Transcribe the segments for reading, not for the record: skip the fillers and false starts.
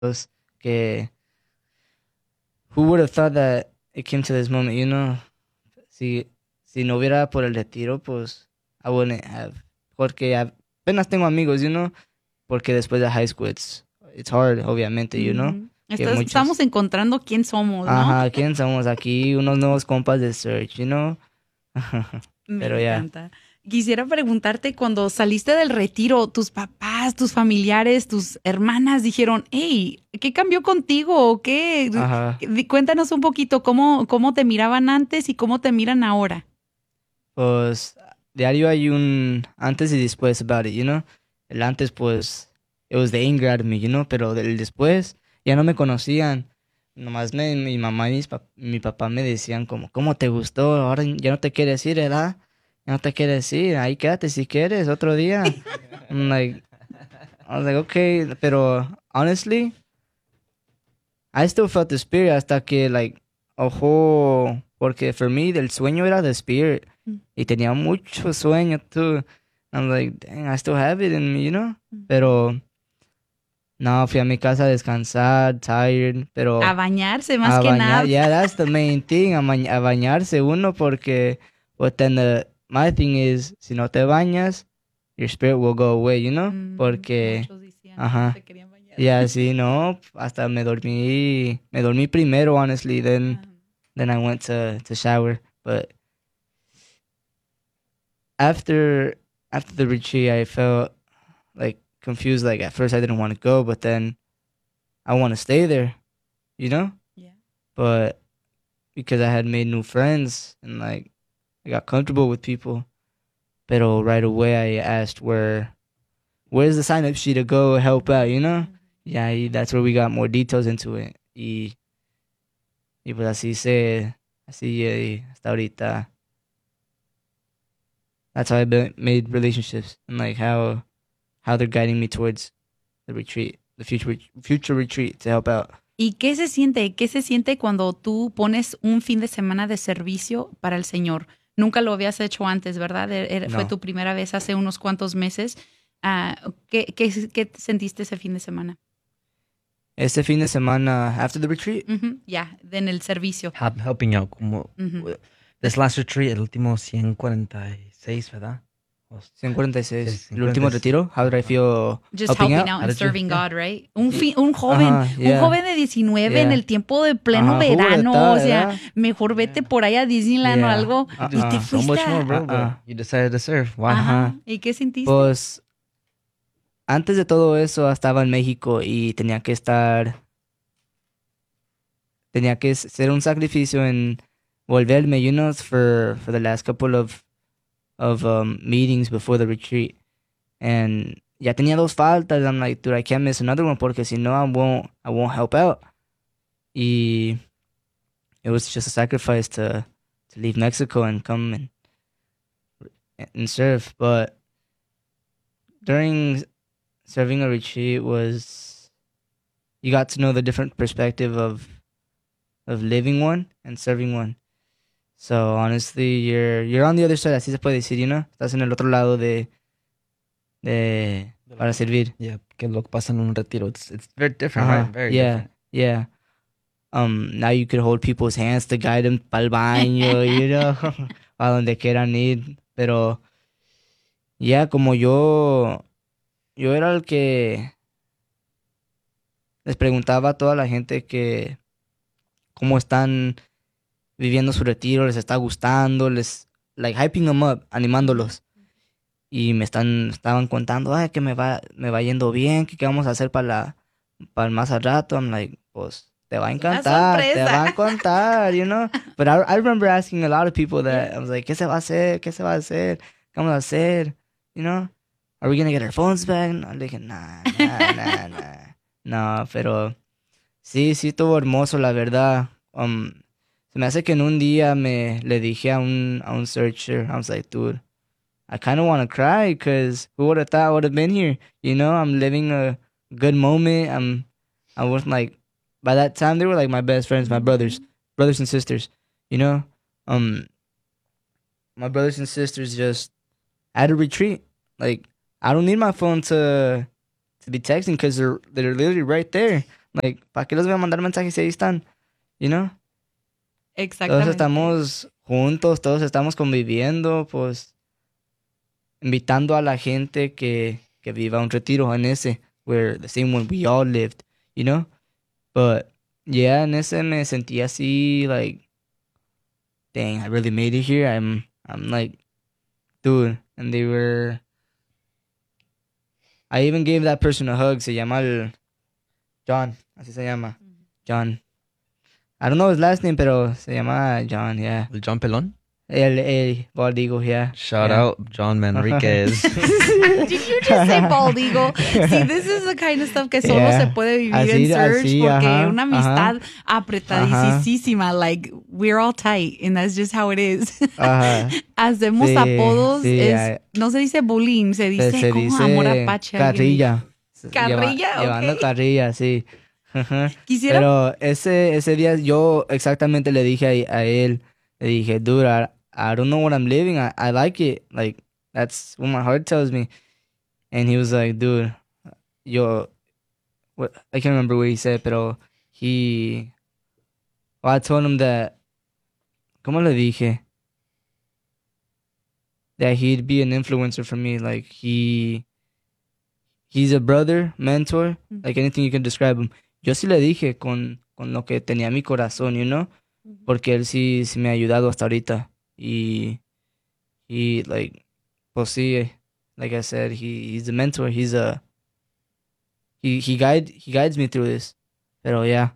Pues, que who would have thought that it came to this moment, you know? Si, si no hubiera por el retiro, pues I wouldn't have. Porque apenas tengo amigos, you know? Porque después de high school it's hard, obviamente, you know? Ujú. Que Estamos muchos, encontrando quién somos, ¿no? ajá, ¿quién somos aquí? Unos nuevos compas de Search, you know? Me Pero ya, encanta. Quisiera preguntarte, cuando saliste del retiro, tus papás, tus familiares, tus hermanas dijeron, hey, ¿qué cambió contigo? ¿O qué? ajá. Cuéntanos un poquito cómo te miraban antes y cómo te miran ahora. Pues diario hay un antes y después about it, you know? El antes, pues, it was the anger at me, you know? Pero del después, ya no me conocían. Nomás mi mamá y mi papá me decían como, ¿cómo te gustó? Ahora ya no te quieres ir, ¿verdad? Ya no te quieres ir, ahí quédate si quieres, otro día. I'm like, I was like, okay, pero honestly, I still felt the spirit hasta que, like, ojo, porque for me, el sueño era the spirit. Y tenía mucho sueño, too. I'm like, dang, I still have it in me, you know? Pero, no, fui a mi casa a descansar, tired, A pero bañarse más a que bañar, nada. yeah, that's the main thing, a bañarse uno, porque, but then my thing is, si no te bañas, your spirit will go away, you know? Porque, Muchos decían que no ajá. se querían bañar. Yeah, sí, no, hasta me dormí primero, honestly, Ah, then I went to shower. But after after the retreat, I felt like confused. Like at first, I didn't want to go, but then I want to stay there, you know. yeah. But because I had made new friends and like I got comfortable with people, pero right away I asked where's the sign up sheet to go help out, you know? Yeah, that's where we got more details into it. Y pues así hasta ahorita. That's how made relationships and like how they're guiding me towards the retreat, the future retreat to help out. ¿Y qué se siente? ¿Qué se siente cuando tú pones un fin de semana de servicio para el Señor? Nunca lo habías hecho antes, ¿verdad? Fue No, tu primera vez hace unos cuantos meses. ¿Qué sentiste ese fin de semana? este fin de semana after the retreat. Ujú, ya, en el servicio. Helping out, como Ujú. this last retreat, el último 146, ¿verdad? O 146. El último 146. retiro. How did I feel Just helping helping out? out How and did you? serving Yeah. God, right? Y- Un joven, Ajá, un yeah, joven de 19 en yeah. el tiempo de pleno Ajá, who would have verano, thought, o sea, ¿verdad? mejor vete por ahí a Disneyland o Yeah. algo You y te Uh-uh. so fuiste much more, bro. Uh-uh. But you decided to serve. Why? Ajá, Ajá. ¿y qué sentiste? Pues antes de todo eso estaba en México y tenía que ser un sacrificio en volverme, you know, for the last couple of meetings before the retreat. And ya tenía dos faltas. I'm like, dude, I can't miss another one porque si no, I won't help out. Y it was just a sacrifice to leave Mexico and come and serve. But during serving a retreat was you got to know the different perspective of living one and serving one. So honestly, you're on the other side, así se puede decir, you know? Estás en el otro lado para servir. Yeah, que lo que pasa en un retiro. It's very different, Uh-huh. right? Very Yeah, different. yeah. Now you could hold people's hands to guide them pa'l baño, you know, a donde quieran ir. Pero ya como yo era el que les preguntaba a toda la gente que cómo están viviendo su retiro, les está gustando, like hyping them up, animándolos. Y estaban contando, ay, que me va yendo bien, que qué vamos a hacer para el más al rato. I'm like, pues, te va a encantar, te sorpresa. va a encantar, you know? But I remember asking a lot of people that, I was like, ¿qué se va a hacer? ¿Qué se va a hacer? ¿Qué vamos a hacer? You know? Are we gonna get our phones back? No, le dije, nah. No, pero sí, estuvo hermoso, la verdad. Se me hace que en un día le dije a un searcher, I was like, dude, I kind of want to cry because who would have thought I would have been here? You know, I'm living a good moment. I was like, by that time they were like my best friends, my brothers and sisters. You know, um, my brothers and sisters just at a retreat. Like I don't need my phone to be texting because they're literally right there. Like, ¿para qué les voy a mandar mensajes si ahí están? You know? Todos Exactamente. estamos juntos, todos estamos conviviendo, pues, invitando a la gente que viva un retiro en ese, where the same one we all lived, you know? But, yeah, en ese me sentí así, like, dang, I really made it here. I'm like, dude, and they were... I even gave that person a hug. Se llama John, así se llama. John. I don't know his last name, pero se llama John, yeah. El John Pelón. El bald eagle, yeah. Shout Yeah. out John Manriquez. Did you just say bald eagle? See, this is the kind of stuff que solo Yeah. se puede vivir Así- en Surge así, porque ajá, una amistad apretadísima, like, we're all tight and that's just how it is. Ajá. Hacemos Sí, apodos, sí, no se dice bullying, se dice, Se como dice amor apache. alguien dijo. carrilla. Carrilla, Llevando ok. carrilla, sí. Ajá. Quisiera, Pero ese día yo exactamente le dije a él, le dije, dude, I don't know what I'm living. I like it. Like, that's what my heart tells me. And he was like, dude, what, I can't remember what he said, pero I told him that, ¿cómo le dije? That he'd be an influencer for me. Like, he's a brother, mentor, like anything you can describe him. Yo sí le dije con lo que tenía mi corazón, you know? Porque él sí me ha ayudado hasta ahorita. Y like, pues sí, like I said, he's a mentor. He guides me through this. Pero yeah,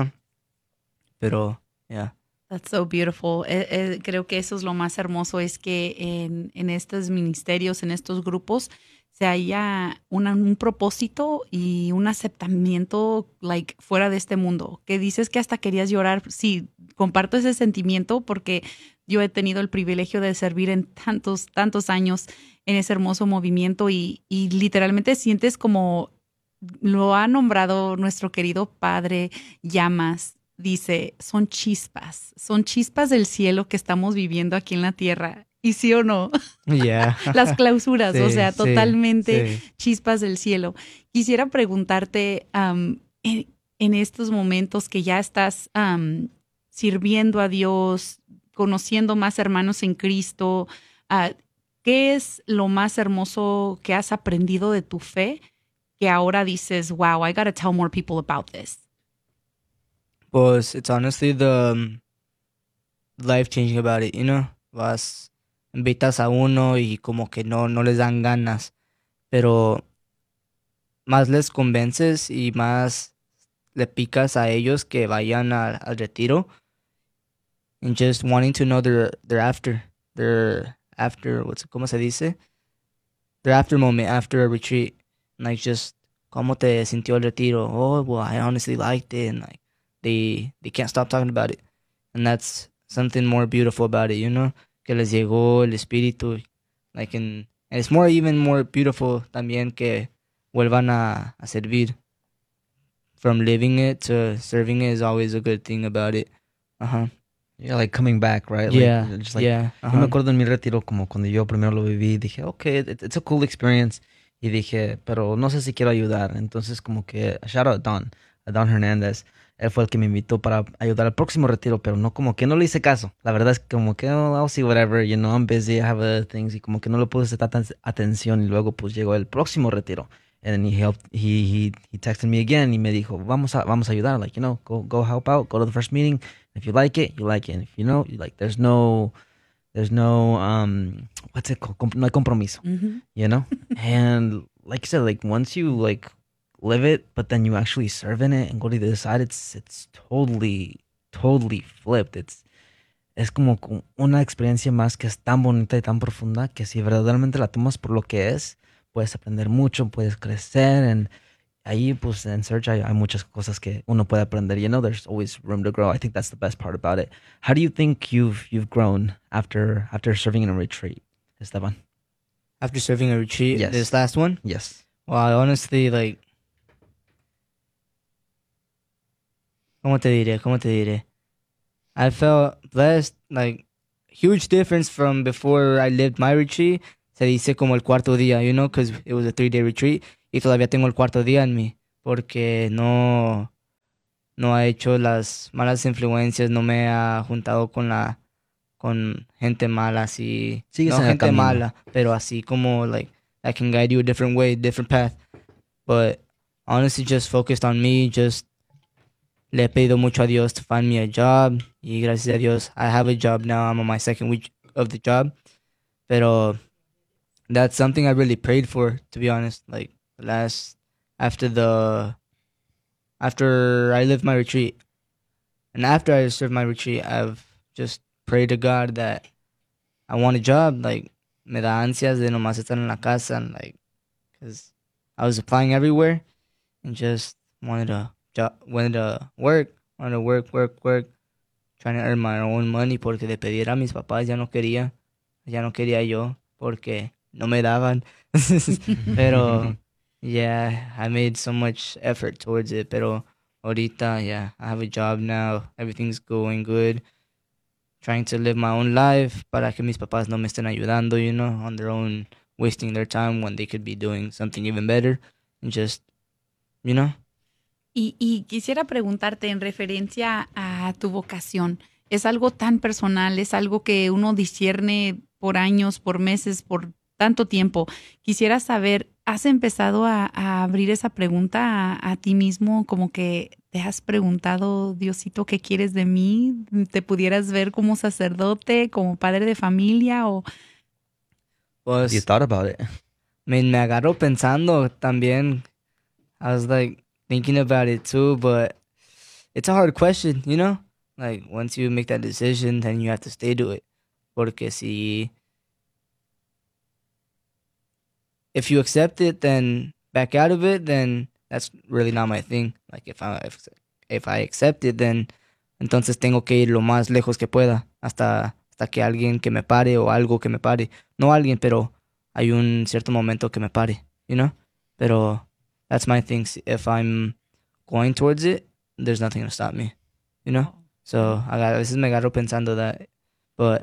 Pero yeah. that's so beautiful. Creo que eso es lo más hermoso, es que en estos ministerios, en estos grupos, se haya un propósito y un aceptamiento, like, fuera de este mundo. Que dices que hasta querías llorar. Sí, comparto ese sentimiento porque yo he tenido el privilegio de servir en tantos años en ese hermoso movimiento y literalmente sientes como lo ha nombrado nuestro querido padre Llamas. Dice, son chispas del cielo que estamos viviendo aquí en la tierra. ¿Y sí o no? Yeah. Las clausuras, o Sí, sea, sí, totalmente sí. chispas del cielo. Quisiera preguntarte, en estos momentos que ya estás sirviendo a Dios, conociendo más hermanos en Cristo, ¿qué es lo más hermoso que has aprendido de tu fe que ahora dices, wow, I gotta tell more people about this? Pues, it's honestly the life changing about it, you know? Invitas a uno y como que no les dan ganas, pero más les convences y más le picas a ellos que vayan al retiro, and just wanting to know their after, ¿cómo se dice? Their after moment, after a retreat, like, just, ¿cómo te sintió el retiro? Oh, well, I honestly liked it, and like, they can't stop talking about it, and that's something more beautiful about it, you know? Que les llegó el espíritu, like, and it's even more beautiful también que vuelvan a servir. From living it to serving it is always a good thing about it. Yeah, like coming back, right? Yeah, Like, just like, yeah. Yo me acuerdo en mi retiro como cuando yo primero lo viví, dije, okay, it's a cool experience. Y dije, pero no sé si quiero ayudar. Entonces como que, shout out a Don Hernández. Él fue el que me invitó para ayudar al próximo retiro, pero no, como que no le hice caso. La verdad es que como que, oh, I'll see whatever, you know, I'm busy, I have other things. Y como que no le puse tanta atención. Y luego pues llegó el próximo retiro. And then he texted me again y me dijo, vamos a ayudar. Like, you know, go help out, go to the first meeting. If you like it, you like it. And if you know, you like, there's no, what's it called? No hay compromiso, you know? And like you said, like once you like live it, but then you actually serve in it and go to the other side, it's totally flipped. Es como una experiencia más que es tan bonita y tan profunda que si verdaderamente la tomas por lo que es, puedes aprender mucho, puedes crecer, and ahí pues en Surge hay muchas cosas que uno puede aprender. You know, there's always room to grow. I think that's the best part about it. How do you think you've grown after serving in a retreat, Esteban? After serving a retreat, Yes. this last one? Yes. Well, I honestly, like, ¿cómo te diré? I felt blessed, like, huge difference from before I lived my retreat. Se dice como el cuarto día, you know, because it was a 3-day retreat. Y todavía tengo el cuarto día en mí, porque no no ha hecho las malas influencias, no me ha juntado con gente mala, así, Sigues no en el gente camino. mala, pero así como like that can guide you a different way, different path. But honestly, just focused on me, just le he pedido mucho a Dios to find me a job, y gracias a Dios, I have a job now. I'm on my second week of the job, pero that's something I really prayed for, to be honest. Like last after the after I lived my retreat, and after I served my retreat, I've just prayed to God that I want a job. Like me da ansias de nomás estar en la casa, and like, cause I was applying everywhere and just wanted to work, trying to earn my own money, porque de pedir a mis papás ya no quería yo, porque no me daban. Pero yeah, I made so much effort towards it, pero ahorita, yeah, I have a job now, everything's going good, trying to live my own life para que mis papás no me estén ayudando, you know, on their own, wasting their time when they could be doing something even better, and just, you know. Y quisiera preguntarte en referencia a tu vocación. Es algo tan personal, es algo que uno discierne por años, por meses, por tanto tiempo. Quisiera saber, ¿has empezado a abrir esa pregunta a ti mismo? Como que te has preguntado, Diosito, ¿qué quieres de mí? ¿Te pudieras ver como sacerdote, como padre de familia? O Pues, You thought about it. me agarró pensando también. I was like thinking about it too, but it's a hard question, you know? Like once you make that decision, then you have to stay to it. Porque si if you accept it, then back out of it, then that's really not my thing. Like if I accept it, then entonces tengo que ir lo más lejos que pueda hasta que alguien que me pare o algo que me pare. No alguien, pero hay un cierto momento que me pare, you know? Pero that's my thing. If I'm going towards it, there's nothing to stop me, you know? So a veces me agarro pensando that, but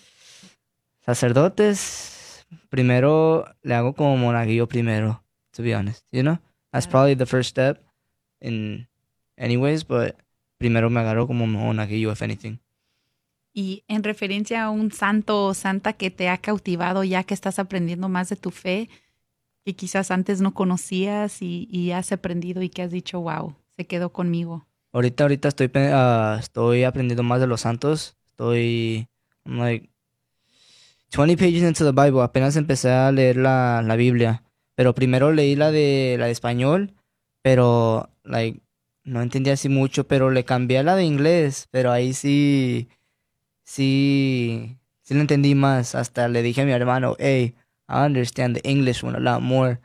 sacerdotes, primero le hago como monaguillo primero, to be honest, you know? That's probably the first step in anyways, but primero me agarro como monaguillo, if anything. y en referencia a un santo o santa que te ha cautivado ya que estás aprendiendo más de tu fe, que quizás antes no conocías y has aprendido y que has dicho, wow, se quedó conmigo. Ahorita estoy aprendiendo más de los santos. I'm like 20 pages into the Bible. Apenas empecé a leer la Biblia. Pero primero leí la de español, pero like no entendía así mucho, pero le cambié a la de inglés, pero ahí sí lo entendí más. Hasta le dije a mi hermano, hey, I understand the English one a lot more.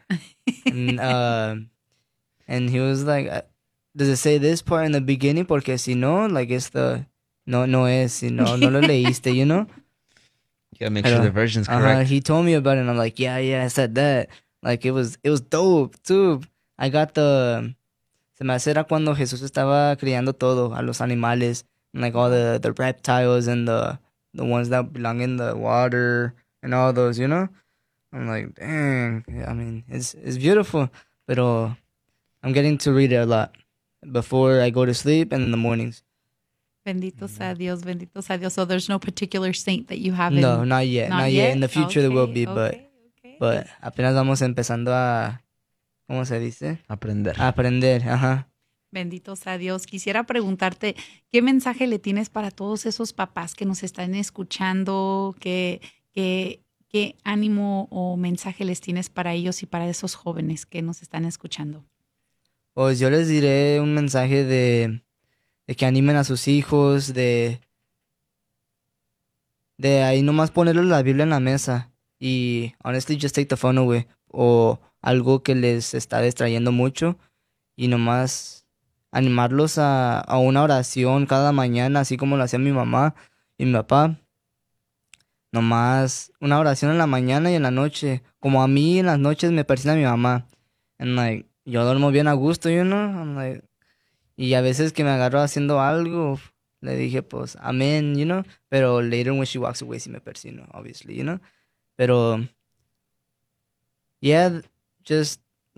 And he was like, does it say this part in the beginning? Porque si no, like no es, si no lo leíste, you know? You gotta make sure the version's correct. He told me about it and I'm like, yeah, I said that. Like it was dope too. I got se me hace era cuando Jesús estaba criando todo, a los animales, and like all the reptiles and the ones that belong in the water and all those, you know? I'm like, dang, I mean, it's beautiful, pero I'm getting to read it a lot before I go to sleep and in the mornings. Benditos a Dios, benditos a Dios. So there's no particular saint that you have. No, not yet. Not yet. In the future there will be, okay. but apenas vamos empezando a, ¿cómo se dice? Aprender. A aprender, ajá. Benditos a Dios. Quisiera preguntarte, ¿qué mensaje le tienes para todos esos papás que nos están escuchando? ¿Qué ánimo o mensaje les tienes para ellos y para esos jóvenes que nos están escuchando? Pues yo les diré un mensaje de que animen a sus hijos, de ahí nomás ponerles la Biblia en la mesa y honestly just take the phone away o algo que les está distrayendo mucho y nomás animarlos a una oración cada mañana, así como lo hacía mi mamá y mi papá. Nomás una oración en la mañana y en la noche. Como a mí en las noches me persina mi mamá. And like, yo duermo bien a gusto, you know? I'm like, y a veces que me agarro haciendo algo, le dije, pues, amén, you know? Pero later when she walks away, sí me persino, obviously, you know? Pero, yeah, just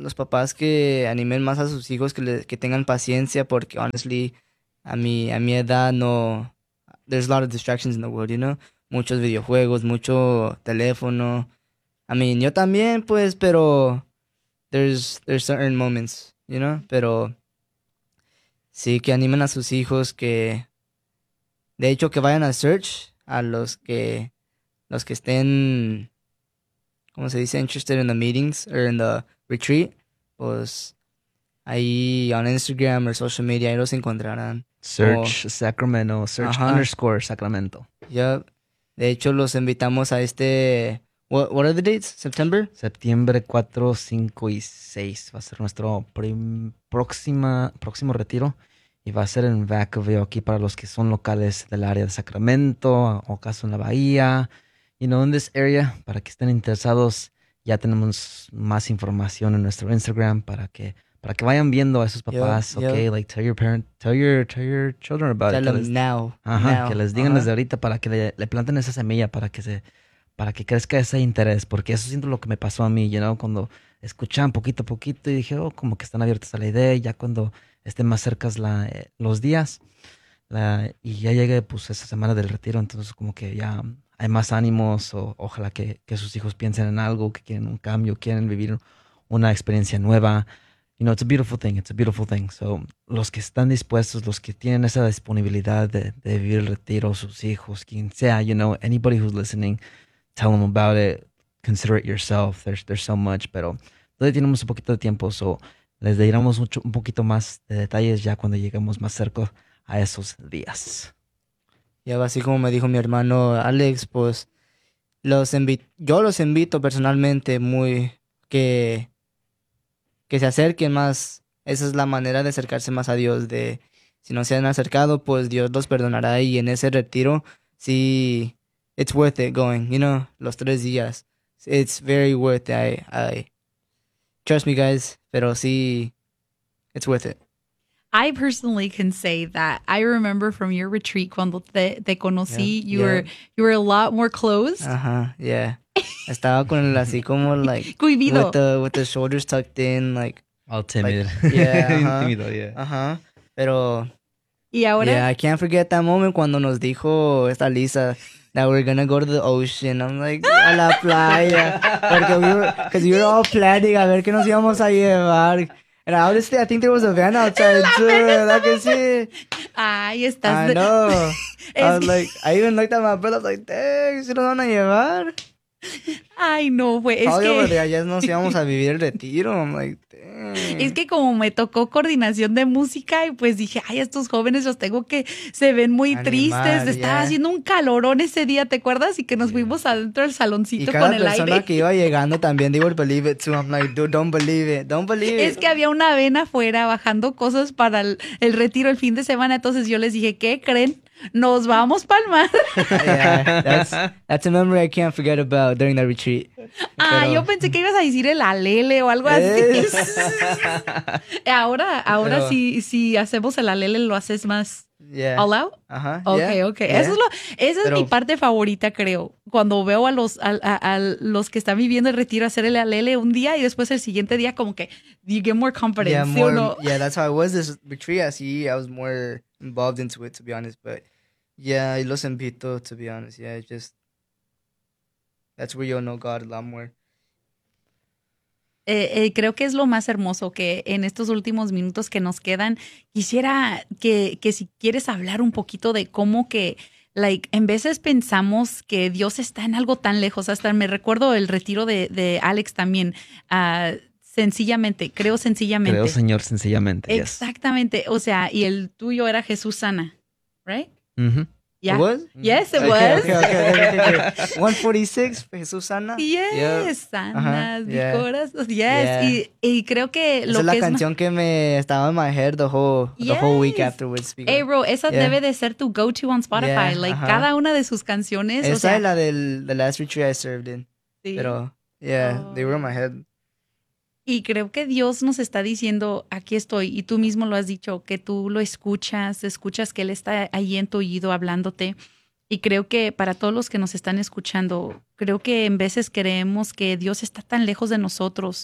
los papás que animen más a sus hijos, que tengan paciencia, porque honestly, a mi edad no, there's a lot of distractions in the world, you know, muchos videojuegos, mucho teléfono. I mean, yo también, pues, pero there's certain moments, you know, pero sí que animen a sus hijos de hecho, que vayan a search a los que estén, ¿cómo se dice? Interested in the meetings or in the retreat, pues ahí on Instagram o social media, ahí los encontrarán. Search Sacramento, search Ajá. _ Sacramento. Ya, de hecho, los invitamos a what are the dates? September? Septiembre 4, 5 y 6 va a ser nuestro próximo retiro. Y va a ser en Vacaville, aquí para los que son locales del área de Sacramento, o acaso en la Bahía. In this area, para que estén interesados, ya tenemos más información en nuestro Instagram para que vayan viendo a esos papás, Yep. okay? Like tell your children about Tell it. them now. Ajá, now. que les digan Ajá. desde ahorita para que le planten esa semilla para que crezca ese interés, porque eso siento lo que me pasó a mí, cuando escuchaban poquito a poquito y dije, como que están abiertos a la idea, y ya cuando estén más cercas los días, y ya llegue pues esa semana del retiro, entonces como que ya hay más ánimos, o ojalá que sus hijos piensen en algo, que quieren un cambio, quieren vivir una experiencia nueva. It's a beautiful thing, it's a beautiful thing. So, los que están dispuestos, los que tienen esa disponibilidad de vivir el retiro, sus hijos, quien sea, anybody who's listening, tell them about it, consider it yourself. There's so much, pero todavía tenemos un poquito de tiempo, so les diremos un poquito más de detalles ya cuando lleguemos más cerca a esos días. Ya así como me dijo mi hermano Alex, pues yo los invito personalmente que se acerquen más. Esa es la manera de acercarse más a Dios. Si no se han acercado, pues Dios los perdonará, y en ese retiro, sí, it's worth it going, los 3 días. It's very worth it. I trust me, guys, pero sí, it's worth it. I personally can say that I remember from your retreat cuando te conocí, Yeah, you were a lot more closed. Ajá, yeah. Estaba con él así como like Cohibido. with the shoulders tucked in, like All timid. yeah, ajá. Tímido, yeah. Ajá. Pero Y ahora, yeah, I can't forget that moment cuando nos dijo esta Lisa that we're gonna go to the ocean. I'm like, a la playa. Because we were all planning a ver qué nos íbamos a llevar. And honestly, I think there was a van outside too. ¿Verdad que sí? ay, estás... I know. I was que- like, I even looked at my brother. I was like, dang, ¿sí nos van a llevar? Ay, no, güey, es Probably over que... there, ya nos íbamos a vivir el retiro. I'm like, dang. Es que como me tocó coordinación de música y pues dije, ay, estos jóvenes los tengo que se ven muy Animar, tristes. Estaba ya. haciendo un calorón ese día, ¿te acuerdas? Y que nos fuimos adentro del Y saloncito cada con el persona aire. que iba llegando también, they would believe it too. I'm like, dude, don't believe it. Don't believe Es it. que había una vena afuera bajando cosas para el retiro el fin de semana. Entonces yo les dije, ¿qué creen? Nos vamos pa'l mar. Yeah, that's a memory I can't forget about during the retreat. Ah, Pero- yo pensé que ibas a decir el alele o algo así. Ahora Pero- si hacemos el alele, lo haces más Yeah. all out. Ajá. Ok, yeah, ok. yeah. Esa es Pero- mi parte favorita, creo. Cuando veo a los que están viviendo el retiro hacer el alele un día y después el siguiente día como que you get more confidence. Yeah, ¿sí o more. no? Yeah, that's how it was this retreat. Así, I was more involved into it, to be honest. But yeah, y los invito, to be honest. Yeah, that's where you'll know God a lot more. Creo que es lo más hermoso que en estos últimos minutos que nos quedan, quisiera que si quieres hablar un poquito de cómo que, en veces pensamos que Dios está en algo tan lejos. Hasta me recuerdo el retiro de Alex también. Sencillamente, creo sencillamente. Creo, Señor, sencillamente. Yes. Exactamente. O sea, y el tuyo era Jesús sana, right? Mhm. Yeah. It was? Yes, it Okay, was. okay. 146, Jesús sana. Yes, Yeah. sanas, mi yeah. corazón. Yes. Yeah. Y creo que Esa lo es la que es canción que me estaba en my head the whole week Yes. afterwards. Hey, bro, esa Yeah. debe de ser tu go-to on Spotify. Yeah, ajá. Cada una de sus canciones. Esa o sea, es la del the last retreat I served in. sí. Pero, yeah, they were in my head. Y creo que Dios nos está diciendo, aquí estoy, y tú mismo lo has dicho, que tú lo escuchas que Él está ahí en tu oído hablándote. Y creo que para todos los que nos están escuchando, creo que en veces creemos que Dios está tan lejos de nosotros,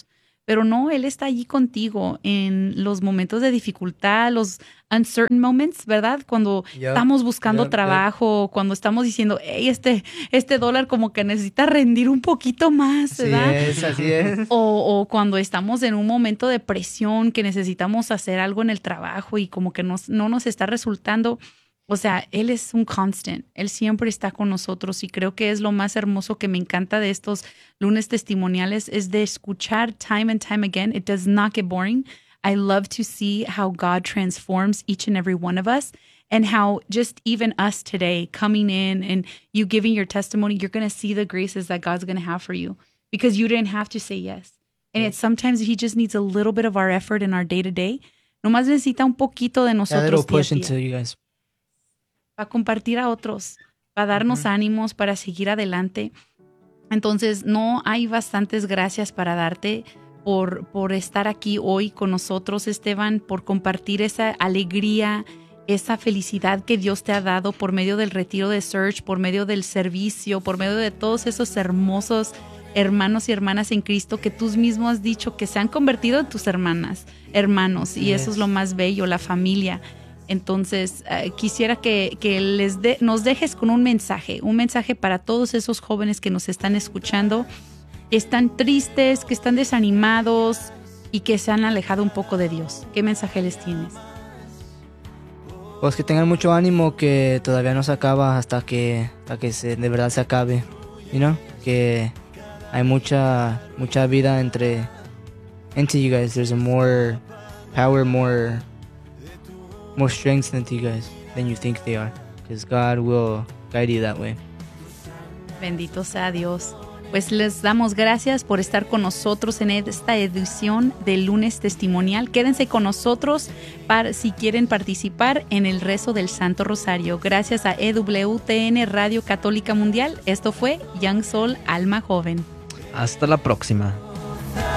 pero no, Él está allí contigo en los momentos de dificultad, los uncertain moments, ¿verdad? Cuando estamos buscando trabajo, cuando estamos diciendo, hey, este dólar como que necesita rendir un poquito más, ¿verdad? Así es. O cuando estamos en un momento de presión que necesitamos hacer algo en el trabajo y como que no nos está resultando. O sea, Él es un constant. Él siempre está con nosotros y creo que es lo más hermoso que me encanta de estos lunes testimoniales es de escuchar time and time again. It does not get boring. I love to see how God transforms each and every one of us and how just even us today coming in and you giving your testimony, you're going to see the graces that God's going to have for you because you didn't have to say yes. And it's sometimes He just needs a little bit of our effort in our day to day. Nomás necesita un poquito de nosotros. A little push into you guys. Para compartir a otros, para darnos ánimos, para seguir adelante. Entonces, no hay bastantes gracias para darte por estar aquí hoy con nosotros, Esteban, por compartir esa alegría, esa felicidad que Dios te ha dado por medio del retiro de Search, por medio del servicio, por medio de todos esos hermosos hermanos y hermanas en Cristo que tú mismo has dicho que se han convertido en tus hermanos, y eso es lo más bello, la familia. Entonces, quisiera que nos dejes con un mensaje para todos esos jóvenes que nos están escuchando, que están tristes, que están desanimados y que se han alejado un poco de Dios. ¿Qué mensaje les tienes? Pues que tengan mucho ánimo, que todavía no se acaba hasta que de verdad se acabe, you know? Que hay mucha vida into you guys. There's a more power, more strength into you guys than you think they are, because God will guide you that way. Bendito sea Dios. Pues les damos gracias por estar con nosotros en esta edición del lunes testimonial. Quédense con nosotros si quieren participar en el rezo del Santo Rosario. Gracias a EWTN Radio Católica Mundial. Esto fue Young Soul, Alma Joven. Hasta la próxima.